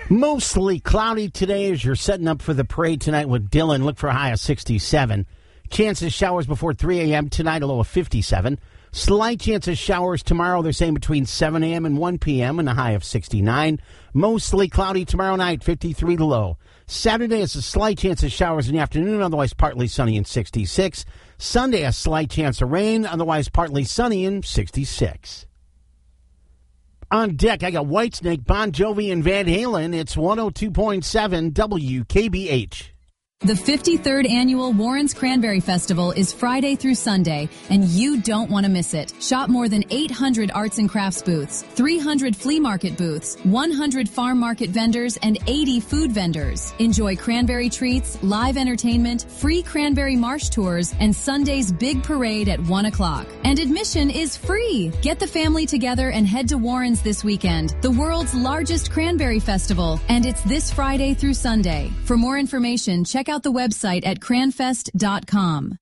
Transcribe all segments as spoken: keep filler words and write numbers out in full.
Mostly cloudy today as you're setting up for the parade tonight with Dylan. Look for a high of sixty-seven. Chance of showers before three a.m. tonight, a low of fifty-seven. Slight chance of showers tomorrow. They're saying between seven a.m. and one p.m. and a high of sixty-nine. Mostly cloudy tomorrow night, fifty-three to low. Saturday is a slight chance of showers in the afternoon, otherwise partly sunny and sixty-six. Sunday, a slight chance of rain, otherwise partly sunny and sixty-six. On deck, I got Whitesnake, Bon Jovi, and Van Halen. It's one oh two point seven W K B H. The fifty-third Annual Warren's Cranberry Festival is Friday through Sunday, and you don't want to miss it. Shop more than eight hundred arts and crafts booths, three hundred flea market booths, one hundred farm market vendors, and eighty food vendors. Enjoy cranberry treats, live entertainment, free cranberry marsh tours, and Sunday's big parade at one o'clock. And admission is free. Get the family together and head to Warren's this weekend, the world's largest cranberry festival, and it's this Friday through Sunday. For more information, check out the website at cranfest dot com.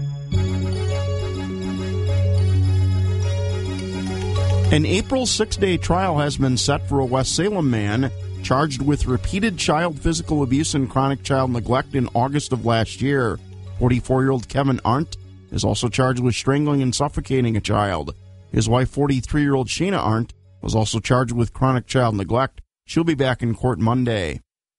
An April six-day trial has been set for a West Salem man charged with repeated child physical abuse and chronic child neglect in August of last year. forty-four-year-old Kevin Arndt is also charged with strangling and suffocating a child. His wife, forty-three-year-old Shayna Arndt, was also charged with chronic child neglect. She'll be back in court Monday.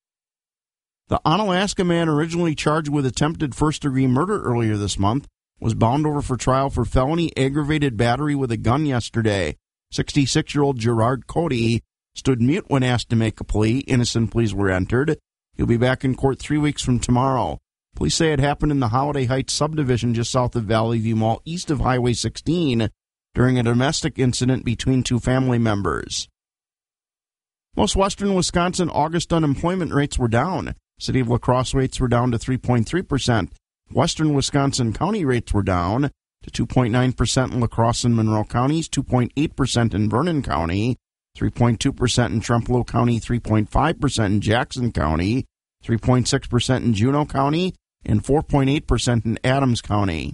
The Onalaska man originally charged with attempted first-degree murder earlier this month was bound over for trial for felony aggravated battery with a gun yesterday. sixty-six-year-old Gerard Cody stood mute when asked to make a plea. Innocent pleas were entered. He'll be back in court three weeks from tomorrow. Police say it happened in the Holiday Heights subdivision just south of Valley View Mall, east of Highway sixteen, during a domestic incident between two family members. Most western Wisconsin August unemployment rates were down. City of La Crosse rates were down to three point three percent. Western Wisconsin County rates were down to two point nine percent in La Crosse and Monroe counties, two point eight percent in Vernon County, three point two percent in Trempealeau County, three point five percent in Jackson County, three point six percent in Juneau County, and four point eight percent in Adams County.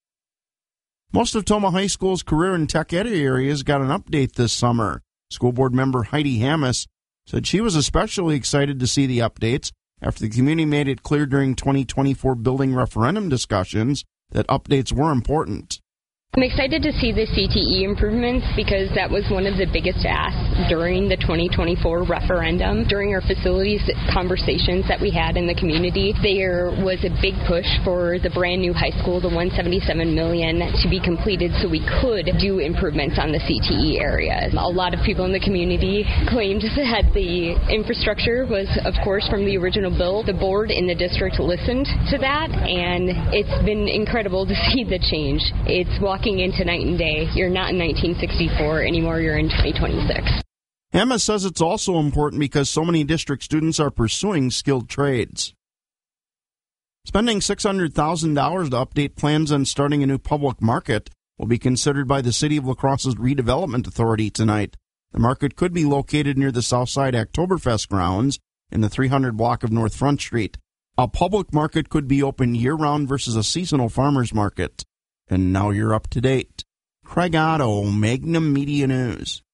Most of Toma High School's career and tech ed areas got an update this summer. School board member Heidi Hammes said she was especially excited to see the updates after the community made it clear during twenty twenty-four building referendum discussions that updates were important. I'm excited to see the C T E improvements because that was one of the biggest asks during the twenty twenty-four referendum. During our facilities conversations that we had in the community, there was a big push for the brand new high school, the one hundred seventy-seven million dollars, to be completed so we could do improvements on the C T E areas. A lot of people in the community claimed that the infrastructure was, of course, from the original bill. The board in the district listened to that, and it's been incredible to see the change. It's walking into night and day. You're not in nineteen sixty-four anymore, you're in twenty twenty-six. Hammes says it's also important because so many district students are pursuing skilled trades. Spending six hundred thousand dollars to update plans on starting a new public market will be considered by the City of La Crosse's Redevelopment Authority tonight. The market could be located near the Southside Oktoberfest grounds in the three hundred block of North Front Street. A public market could be open year-round versus a seasonal farmer's market. And now you're up to date. Craig Otto, Magnum Media News.